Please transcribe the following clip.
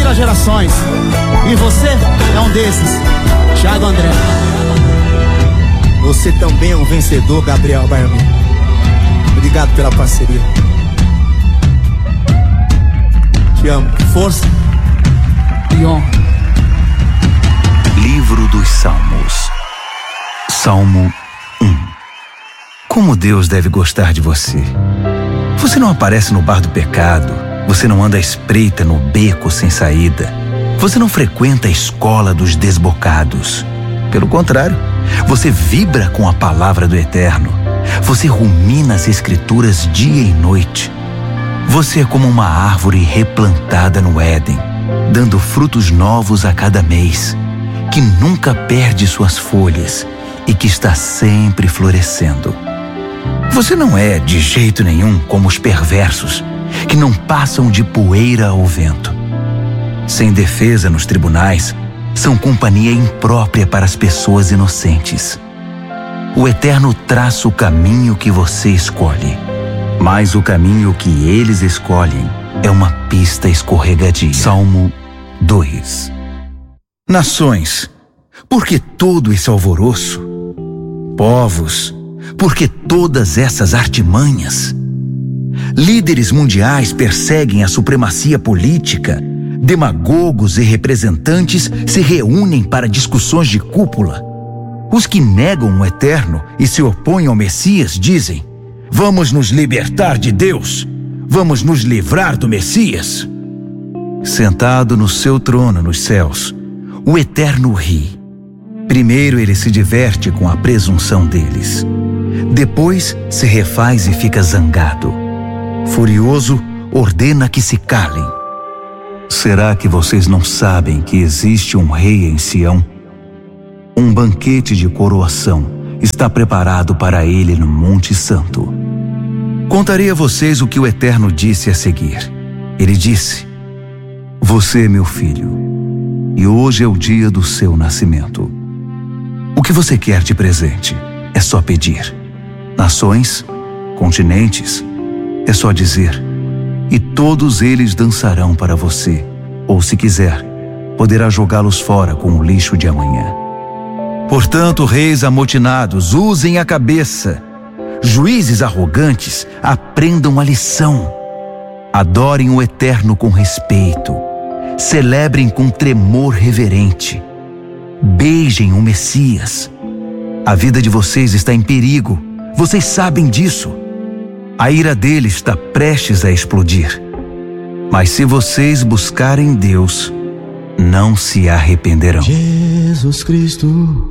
inspira gerações. E você é um desses. Thiago André. Você também é um vencedor, Gabriel Baiano. Obrigado pela parceria. Te amo. Força e honra. Livro dos Salmos. Salmo 1. Como Deus deve gostar de você. Você não aparece no bar do pecado. Você não anda à espreita no beco sem saída. Você não frequenta a escola dos desbocados. Pelo contrário, você vibra com a palavra do Eterno. Você rumina as Escrituras dia e noite. Você é como uma árvore replantada no Éden, dando frutos novos a cada mês, que nunca perde suas folhas e que está sempre florescendo. Você não é, de jeito nenhum, como os perversos, que não passam de poeira ao vento. Sem defesa nos tribunais, são companhia imprópria para as pessoas inocentes. O Eterno traça o caminho que você escolhe, mas o caminho que eles escolhem é uma pista escorregadia. Salmo 2. Nações, por que todo esse alvoroço? Povos, por que todas essas artimanhas? Líderes mundiais perseguem a supremacia política. Demagogos e representantes se reúnem para discussões de cúpula. Os que negam o Eterno e se opõem ao Messias dizem: vamos nos libertar de Deus, vamos nos livrar do Messias. Sentado no seu trono nos céus, o Eterno ri. Primeiro ele se diverte com a presunção deles. Depois se refaz e fica zangado. Furioso, ordena que se calem. Será que vocês não sabem que existe um rei em Sião? Um banquete de coroação está preparado para ele no Monte Santo. Contarei a vocês o que o Eterno disse a seguir. Ele disse: você é meu filho, e hoje é o dia do seu nascimento. O que você quer de presente é só pedir. Nações, continentes, é só dizer, e todos eles dançarão para você, ou se quiser, poderá jogá-los fora com o lixo de amanhã. Portanto, reis amotinados, usem a cabeça. Juízes arrogantes, aprendam a lição. Adorem o Eterno com respeito. Celebrem com tremor reverente. Beijem o Messias. A vida de vocês está em perigo. Vocês sabem disso. A ira dele está prestes a explodir. Mas se vocês buscarem Deus, não se arrependerão. Jesus Cristo,